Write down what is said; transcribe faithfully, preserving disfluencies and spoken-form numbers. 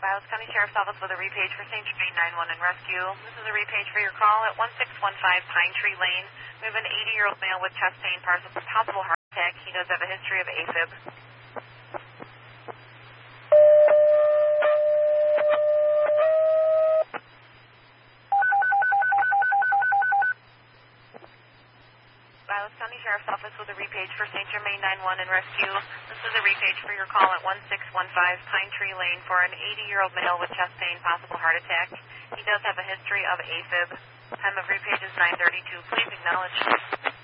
Bios County Sheriff's Office with a repage for Saint Germain nine one and rescue. This is a repage for your call at one six one five Pine Tree Lane. We have an eighty-year-old male with chest pain, possible heart attack. He does have a history of AFib. Bios County Sheriff's Office with a repage for Saint Germain nine one and rescue. This is a repage for your call at one six one five Pine Tree Lane for an eighty-year-old male with chest pain, possible heart attack. He does have a history of AFib. Time of repage is nine thirty-two. Please acknowledge.